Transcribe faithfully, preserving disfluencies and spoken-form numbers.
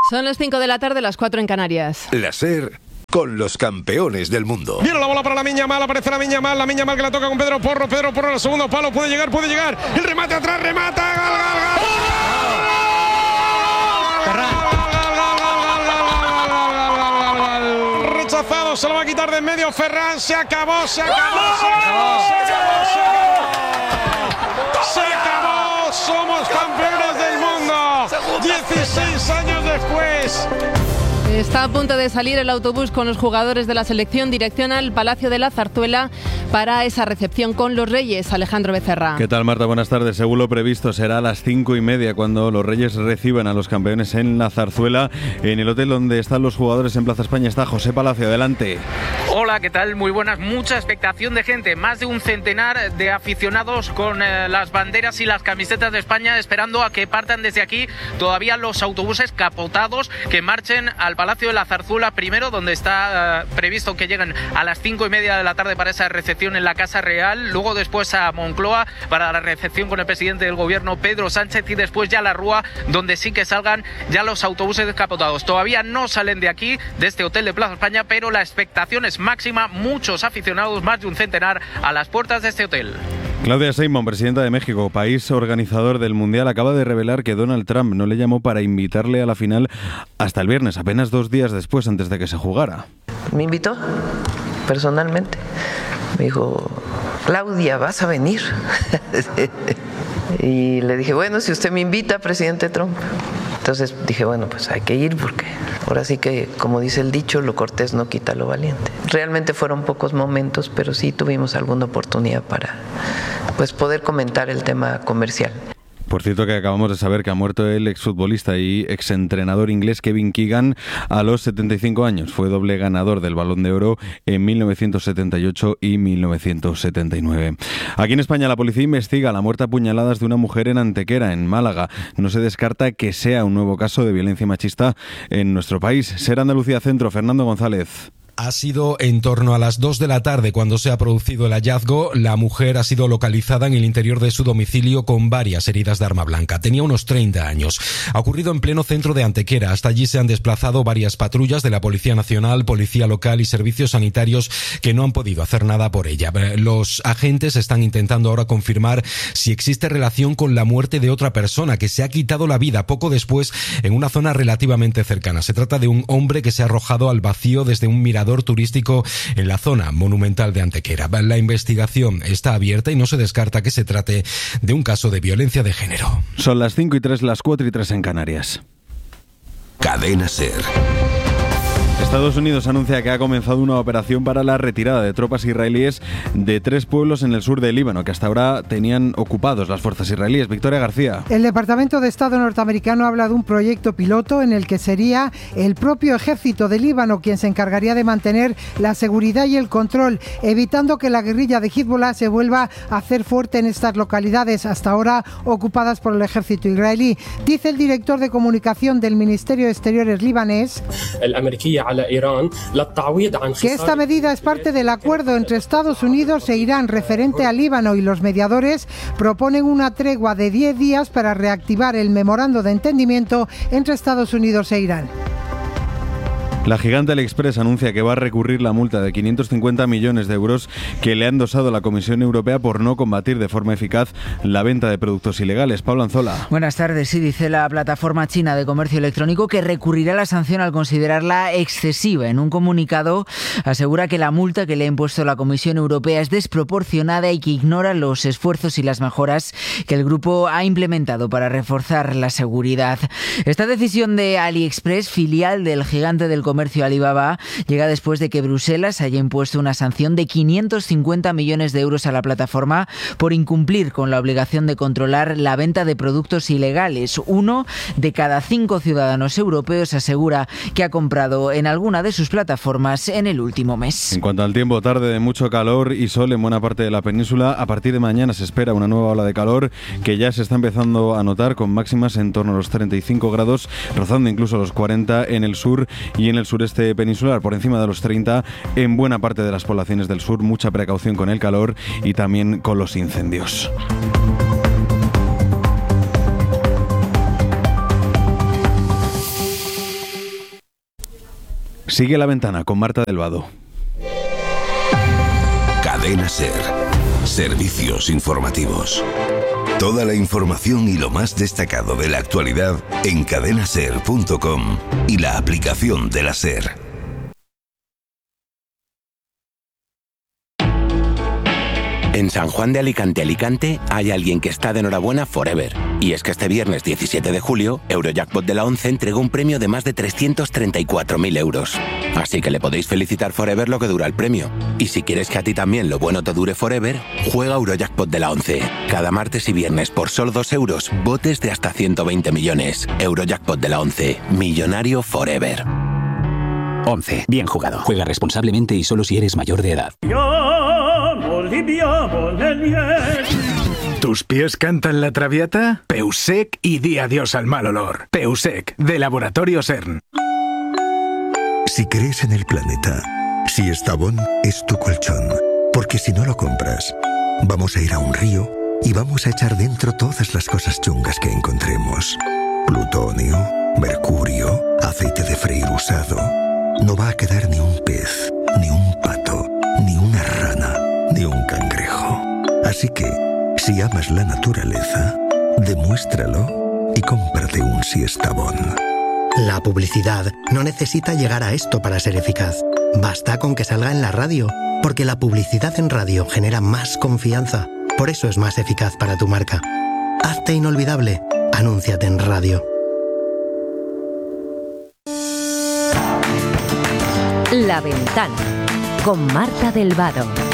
Son las cinco de la tarde, las cuatro en Canarias. La SER con los campeones del mundo. Viene la bola para la Miña Mal, aparece la Miña Mal, la Miña Mal que la toca con Pedro Porro, Pedro Porro en el segundo palo, puede llegar, puede llegar, el remate atrás, remata, gal, gal, gal. Rechazado, se lo va a quitar de en medio Ferran, se acabó, se acabó, se acabó, se acabó, se acabó, se acabó, somos campeones del mundo, dieciséis años después. Está a punto de salir el autobús con los jugadores de la selección dirección al Palacio de la Zarzuela para esa recepción con los Reyes. Alejandro Becerra. ¿Qué tal, Marta? Buenas tardes. Según lo previsto, será a las cinco y media cuando los Reyes reciban a los campeones en la Zarzuela. En el hotel donde están los jugadores en Plaza España está José Palacio. Adelante. Hola, ¿qué tal? Muy buenas. Mucha expectación de gente. Más de un centenar de aficionados con eh, las banderas y las camisetas de España esperando a que partan desde aquí todavía los autobuses capotados que marchen al Palacio de la Zarzuela primero, donde está uh, previsto que lleguen a las cinco y media de la tarde para esa recepción en la Casa Real, luego después a Moncloa para la recepción con el presidente del gobierno Pedro Sánchez y después ya a la Rúa, donde sí que salgan ya los autobuses descapotados. Todavía no salen de aquí, de este hotel de Plaza España, pero la expectación es máxima, muchos aficionados, más de un centenar a las puertas de este hotel. Claudia Sheinbaum, presidenta de México, país organizador del Mundial, acaba de revelar que Donald Trump no le llamó para invitarle a la final hasta el viernes, apenas dos días después, antes de que se jugara. Me invitó personalmente. Me dijo, Claudia, ¿vas a venir? Y le dije, bueno, si usted me invita, presidente Trump. Entonces dije, bueno, pues hay que ir porque ahora sí que, como dice el dicho, lo cortés no quita lo valiente. Realmente fueron pocos momentos, pero sí tuvimos alguna oportunidad para pues, poder comentar el tema comercial. Por cierto, que acabamos de saber que ha muerto el exfutbolista y exentrenador inglés Kevin Keegan a los setenta y cinco años. Fue doble ganador del Balón de Oro en mil novecientos setenta y ocho y mil novecientos setenta y nueve. Aquí en España la policía investiga la muerte a puñaladas de una mujer en Antequera, en Málaga. No se descarta que sea un nuevo caso de violencia machista en nuestro país. SER Andalucía Centro, Fernando González. Ha sido en torno a las dos de la tarde cuando se ha producido el hallazgo. La mujer ha sido localizada en el interior de su domicilio con varias heridas de arma blanca. Tenía unos treinta años. Ha ocurrido en pleno centro de Antequera. Hasta allí se han desplazado varias patrullas de la Policía Nacional, Policía Local y servicios sanitarios que no han podido hacer nada por ella. Los agentes están intentando ahora confirmar si existe relación con la muerte de otra persona que se ha quitado la vida poco después en una zona relativamente cercana. Se trata de un hombre que se ha arrojado al vacío desde un mirador turístico en la zona monumental de Antequera. La investigación está abierta y no se descarta que se trate de un caso de violencia de género. Son las cinco y tres, las cuatro y tres en Canarias. Cadena SER. Estados Unidos anuncia que ha comenzado una operación para la retirada de tropas israelíes de tres pueblos en el sur del Líbano, que hasta ahora tenían ocupados las fuerzas israelíes. Victoria García. El Departamento de Estado norteamericano habla de un proyecto piloto en el que sería el propio ejército de Líbano quien se encargaría de mantener la seguridad y el control, evitando que la guerrilla de Hezbollah se vuelva a hacer fuerte en estas localidades, hasta ahora ocupadas por el ejército israelí. Dice el director de comunicación del Ministerio de Exteriores libanés que esta medida es parte del acuerdo entre Estados Unidos e Irán referente al Líbano, y los mediadores proponen una tregua de diez días para reactivar el memorando de entendimiento entre Estados Unidos e Irán. La gigante AliExpress anuncia que va a recurrir la multa de quinientos cincuenta millones de euros que le ha endosado la Comisión Europea por no combatir de forma eficaz la venta de productos ilegales. Pablo Anzola. Buenas tardes. Sí, dice la plataforma china de comercio electrónico que recurrirá la sanción al considerarla excesiva. En un comunicado asegura que la multa que le ha impuesto la Comisión Europea es desproporcionada y que ignora los esfuerzos y las mejoras que el grupo ha implementado para reforzar la seguridad. Esta decisión de AliExpress, filial del gigante del comercio Alibaba, llega después de que Bruselas haya impuesto una sanción de quinientos cincuenta millones de euros a la plataforma por incumplir con la obligación de controlar la venta de productos ilegales. Uno de cada cinco ciudadanos europeos asegura que ha comprado en alguna de sus plataformas en el último mes. En cuanto al tiempo, tarde de mucho calor y sol en buena parte de la península. A partir de mañana se espera una nueva ola de calor que ya se está empezando a notar, con máximas en torno a los treinta y cinco grados, rozando incluso los cuarenta en el sur y en el sureste peninsular, por encima de los treinta en buena parte de las poblaciones del sur. Mucha precaución con el calor y también con los incendios. Sigue La Ventana con Marta del Vado. Cadena SER. Servicios informativos. Toda la información y lo más destacado de la actualidad en cadena ser punto com y la aplicación de la SER. En San Juan de Alicante, Alicante, hay alguien que está de enhorabuena forever. Y es que este viernes diecisiete de julio, Eurojackpot de la ONCE entregó un premio de más de trescientos treinta y cuatro mil euros. Así que le podéis felicitar forever lo que dura el premio. Y si quieres que a ti también lo bueno te dure forever, juega Eurojackpot de la ONCE. Cada martes y viernes por solo dos euros, botes de hasta ciento veinte millones. Eurojackpot de la ONCE. Millonario forever. once. Bien jugado. Juega responsablemente y solo si eres mayor de edad. ¿Tus pies cantan la Traviata? Peusec y di adiós al mal olor. Peusec, de Laboratorio CERN. Si crees en el planeta, Siestabón es tu colchón. Porque si no lo compras, vamos a ir a un río y vamos a echar dentro todas las cosas chungas que encontremos. Plutonio, mercurio, aceite de freír usado. No va a quedar ni un pez, ni un pato, ni una rana, ni un cangrejo. Así que, si amas la naturaleza, demuéstralo y cómprate un Siestabón. La publicidad no necesita llegar a esto para ser eficaz. Basta con que salga en la radio, porque la publicidad en radio genera más confianza. Por eso es más eficaz para tu marca. Hazte inolvidable. Anúnciate en radio. La Ventana con Marta del Vado.